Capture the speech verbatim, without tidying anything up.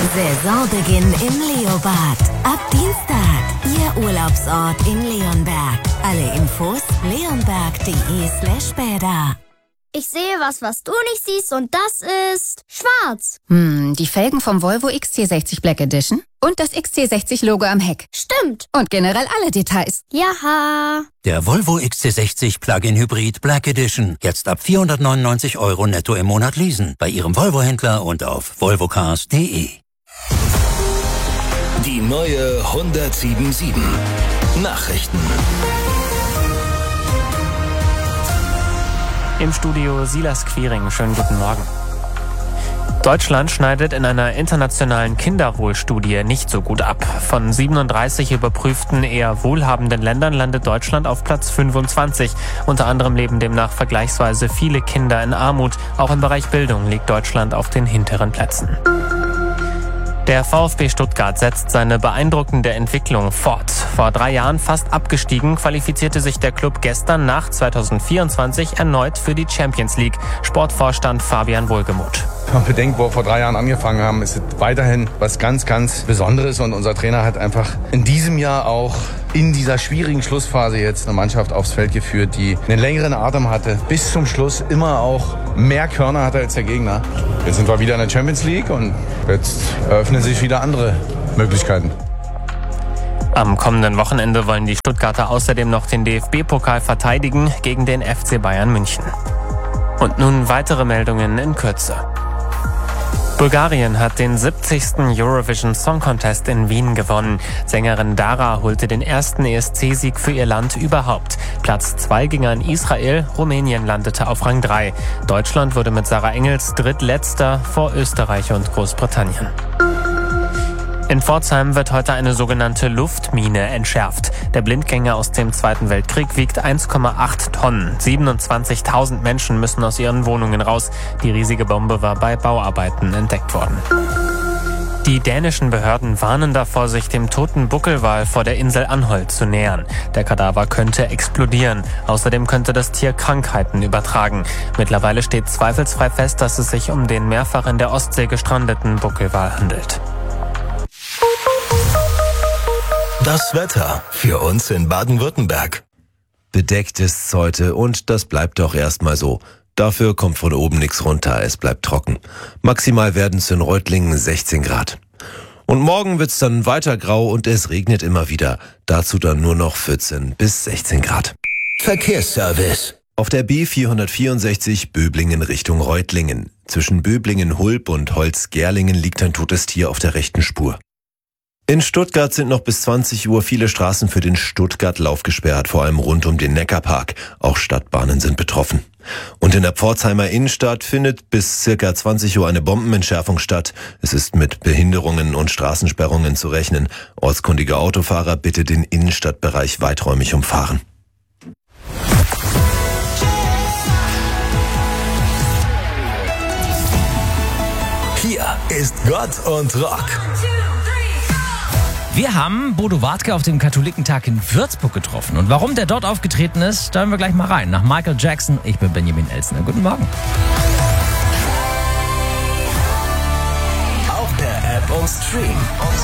Saisonbeginn im Leobad. Ab Dienstag. Ihr Urlaubsort in Leonberg. Alle Infos leonberg.de slash bäder. Ich sehe was, was du nicht siehst, und das ist schwarz. Hm, die Felgen vom Volvo X C sechzig Black Edition und das X C sechzig Logo am Heck. Stimmt. Und generell alle Details. Jaha. Der Volvo X C sechzig Plug-in Hybrid Black Edition. Jetzt ab vierhundertneunundneunzig Euro netto im Monat leasen. Bei Ihrem Volvo-Händler und auf volvocars punkt de. Die neue hundertsieben sieben. Nachrichten. Im Studio Silas Quiring. Schönen guten Morgen. Deutschland schneidet in einer internationalen Kinderwohlstudie nicht so gut ab. Von siebenunddreißig überprüften eher wohlhabenden Ländern landet Deutschland auf Platz fünfundzwanzig. Unter anderem leben demnach vergleichsweise viele Kinder in Armut. Auch im Bereich Bildung liegt Deutschland auf den hinteren Plätzen. Der VfB Stuttgart setzt seine beeindruckende Entwicklung fort. Vor drei Jahren fast abgestiegen, qualifizierte sich der Club gestern nach zweitausendvierundzwanzig erneut für die Champions League. Sportvorstand Fabian Wohlgemuth. Wenn man bedenkt, wo wir vor drei Jahren angefangen haben, ist es weiterhin was ganz, ganz Besonderes. Und unser Trainer hat einfach in diesem Jahr auch in dieser schwierigen Schlussphase jetzt eine Mannschaft aufs Feld geführt, die einen längeren Atem hatte. Bis zum Schluss immer auch mehr Körner hatte als der Gegner. Jetzt sind wir wieder in der Champions League und jetzt eröffnen sich wieder andere Möglichkeiten. Am kommenden Wochenende wollen die Stuttgarter außerdem noch den D F B-Pokal verteidigen gegen den F C Bayern München. Und nun weitere Meldungen in Kürze. Bulgarien hat den siebzigsten Eurovision Song Contest in Wien gewonnen. Sängerin Dara holte den ersten E S C-Sieg für ihr Land überhaupt. Platz zwei ging an Israel, Rumänien landete auf Rang drei. Deutschland wurde mit Sarah Engels drittletzter vor Österreich und Großbritannien. In Pforzheim wird heute eine sogenannte Luftmine entschärft. Der Blindgänger aus dem Zweiten Weltkrieg wiegt eins Komma acht Tonnen. siebenundzwanzigtausend Menschen müssen aus ihren Wohnungen raus. Die riesige Bombe war bei Bauarbeiten entdeckt worden. Die dänischen Behörden warnen davor, sich dem toten Buckelwal vor der Insel Anholt zu nähern. Der Kadaver könnte explodieren. Außerdem könnte das Tier Krankheiten übertragen. Mittlerweile steht zweifelsfrei fest, dass es sich um den mehrfach in der Ostsee gestrandeten Buckelwal handelt. Das Wetter für uns in Baden-Württemberg. Bedeckt ist's heute und das bleibt auch erstmal so. Dafür kommt von oben nichts runter, es bleibt trocken. Maximal werden's in Reutlingen sechzehn Grad. Und morgen wird's dann weiter grau und es regnet immer wieder. Dazu dann nur noch vierzehn bis sechzehn Grad. Verkehrsservice. Auf der B vierhundertvierundsechzig Böblingen Richtung Reutlingen. Zwischen Böblingen-Hulb und Holz-Gerlingen liegt ein totes Tier auf der rechten Spur. In Stuttgart sind noch bis zwanzig Uhr viele Straßen für den Stuttgart-Lauf gesperrt, vor allem rund um den Neckarpark. Auch Stadtbahnen sind betroffen. Und in der Pforzheimer Innenstadt findet bis circa zwanzig Uhr eine Bombenentschärfung statt. Es ist mit Behinderungen und Straßensperrungen zu rechnen. Ortskundige Autofahrer bitte den Innenstadtbereich weiträumig umfahren. Hier ist Gott und Rock. Wir haben Bodo Wartke auf dem Katholikentag in Würzburg getroffen. Und warum der dort aufgetreten ist, da hören wir gleich mal rein. Nach Michael Jackson, ich bin Benjamin Elsner. Guten Morgen. Auf der App und Stream.